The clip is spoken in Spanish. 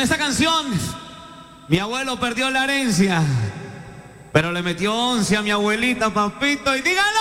esta canción, mi abuelo perdió la herencia, pero le metió 11 a mi abuelita, papito, y dígalo.